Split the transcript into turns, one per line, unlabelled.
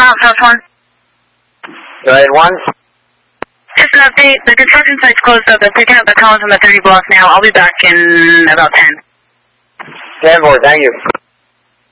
Mountain House 1.
Go ahead, 1.
Just an update. The construction site's closed up. They're picking up the columns on the 30 block now. I'll be back in about 10.
10-4, thank you.